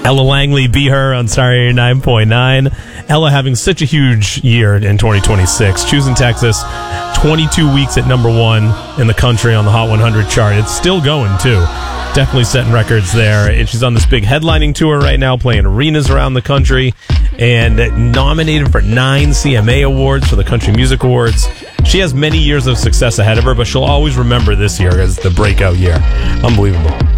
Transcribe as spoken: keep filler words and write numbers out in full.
Ella Langley, Be Her on Star eighty-nine point nine. Ella having such a huge year in twenty twenty-six. Choosing Texas, twenty-two weeks at number one in the country on the Hot one hundred chart. It's still going, too. Definitely setting records there. And she's on this big headlining tour right now, playing arenas around the country, and nominated for nine C M A awards for the Country Music Awards. She has many years of success ahead of her, but she'll always remember this year as the breakout year. Unbelievable.